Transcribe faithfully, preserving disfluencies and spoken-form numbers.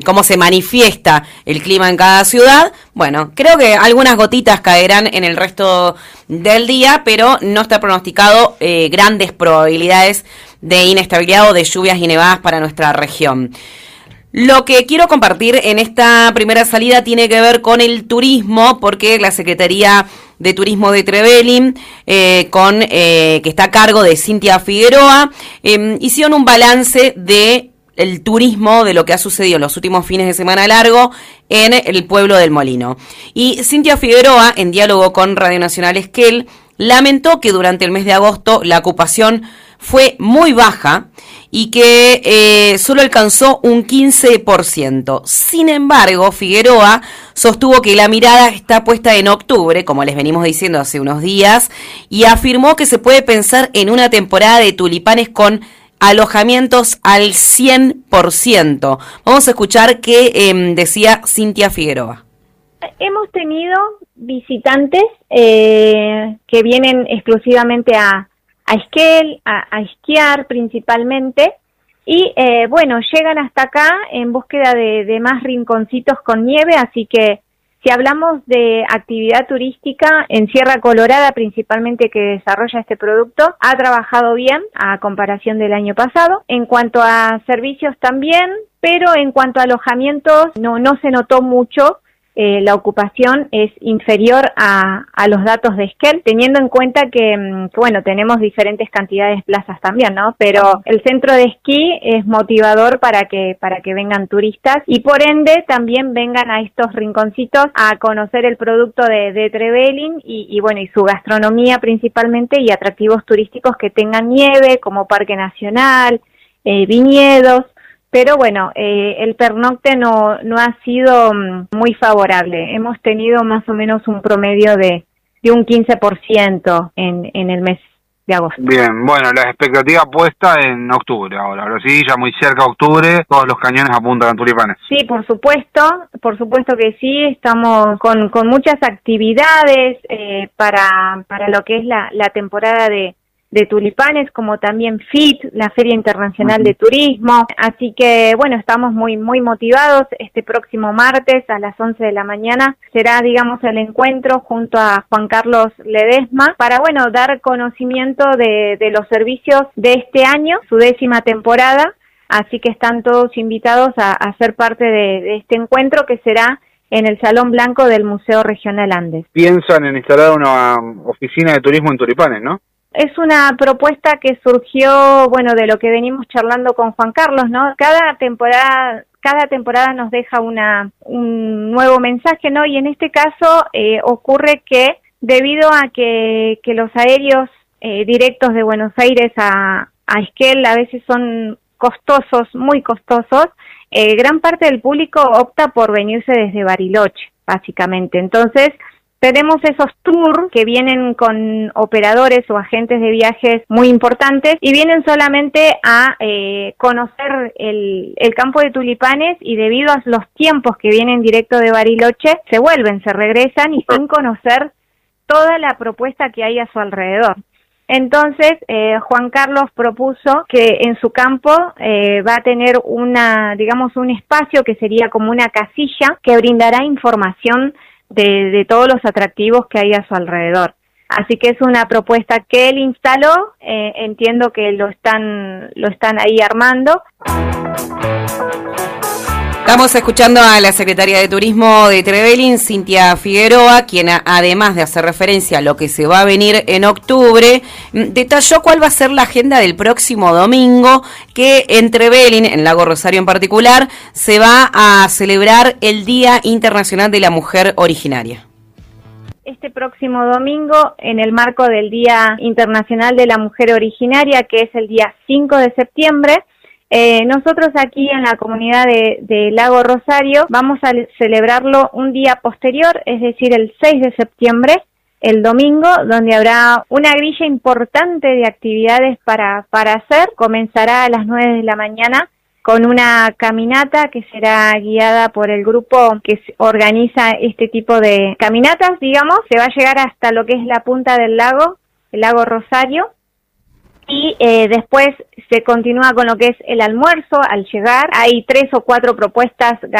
cómo se manifiesta el clima en cada ciudad. Bueno, creo que algunas gotitas caerán en el resto del día, pero no está pronosticado eh, grandes probabilidades de inestabilidad o de lluvias y nevadas para nuestra región. Lo que quiero compartir en esta primera salida tiene que ver con el turismo, porque la Secretaría de Turismo de Trevelin, eh, con eh, que está a cargo de Cintia Figueroa, eh, hicieron un balance de el turismo, de lo que ha sucedido en los últimos fines de semana largo en el pueblo del Molino. Y Cintia Figueroa, en diálogo con Radio Nacional Esquel, lamentó que durante el mes de agosto la ocupación fue muy baja y que eh, solo alcanzó un quince por ciento. Sin embargo, Figueroa sostuvo que la mirada está puesta en octubre, como les venimos diciendo hace unos días, y afirmó que se puede pensar en una temporada de tulipanes con alojamientos al cien por ciento. Vamos a escuchar qué eh, decía Cintia Figueroa. Hemos tenido visitantes eh, que vienen exclusivamente a a Esquel, a, a esquiar principalmente, y eh, bueno, llegan hasta acá en búsqueda de, de más rinconcitos con nieve, así que si hablamos de actividad turística en Sierra Colorada principalmente que desarrolla este producto, ha trabajado bien a comparación del año pasado. En cuanto a servicios también, pero en cuanto a alojamientos no, no se notó mucho. Eh, la ocupación es inferior a, a los datos de Esquel, teniendo en cuenta que, que, bueno, tenemos diferentes cantidades de plazas también, ¿no? Pero el centro de esquí es motivador para que, para que vengan turistas y por ende también vengan a estos rinconcitos a conocer el producto de, de Trevelin y, y, bueno, y su gastronomía principalmente y atractivos turísticos que tengan nieve, como Parque Nacional, eh, viñedos. Pero bueno, eh, el pernocte no, no ha sido um, muy favorable. Hemos tenido más o menos un promedio de, de un quince por ciento en, en el mes de agosto. Bien, bueno, la expectativa puesta en octubre ahora. Ahora sí, ya muy cerca de octubre, todos los cañones apuntan a tulipanes. Sí, por supuesto, por supuesto que sí. Estamos con, con muchas actividades eh, para, para lo que es la, la temporada de de tulipanes, como también F I T, la Feria Internacional de Turismo. Así que, bueno, estamos muy muy motivados. Este próximo martes a las once de la mañana será, digamos, el encuentro junto a Juan Carlos Ledesma para, bueno, dar conocimiento de, de los servicios de este año, su décima temporada. Así que están todos invitados a, a ser parte de, de este encuentro que será en el Salón Blanco del Museo Regional Andes. Piensan en instalar una oficina de turismo en tulipanes, ¿no? Es una propuesta que surgió, bueno, de lo que venimos charlando con Juan Carlos, ¿no? Cada temporada, cada temporada nos deja una un nuevo mensaje, ¿no? Y en este caso eh, ocurre que debido a que, que los aéreos eh, directos de Buenos Aires a, a Esquel a veces son costosos, muy costosos, eh, gran parte del público opta por venirse desde Bariloche, básicamente. Entonces, tenemos esos tours que vienen con operadores o agentes de viajes muy importantes y vienen solamente a eh, conocer el, el campo de tulipanes y debido a los tiempos que vienen directo de Bariloche, se vuelven, se regresan y sin conocer toda la propuesta que hay a su alrededor. Entonces, eh, Juan Carlos propuso que en su campo eh, va a tener una, digamos, un espacio que sería como una casilla que brindará información De, de todos los atractivos que hay a su alrededor. Así que es una propuesta que él instaló, eh, entiendo que lo están, lo están ahí armando. Estamos escuchando a la secretaria de Turismo de Trevelin, Cintia Figueroa, quien a, además de hacer referencia a lo que se va a venir en octubre, detalló cuál va a ser la agenda del próximo domingo, que en Trevelin, en Lago Rosario en particular, se va a celebrar el Día Internacional de la Mujer Originaria. Este próximo domingo, en el marco del Día Internacional de la Mujer Originaria, que es el día cinco de septiembre, Eh, nosotros aquí en la comunidad de, de Lago Rosario vamos a celebrarlo un día posterior, es decir, el seis de septiembre, el domingo, donde habrá una grilla importante de actividades para, para hacer. Comenzará a las nueve de la mañana con una caminata que será guiada por el grupo que organiza este tipo de caminatas, digamos. Se va a llegar hasta lo que es la punta del lago, el Lago Rosario. y eh, después se continúa con lo que es el almuerzo. Al llegar hay tres o cuatro propuestas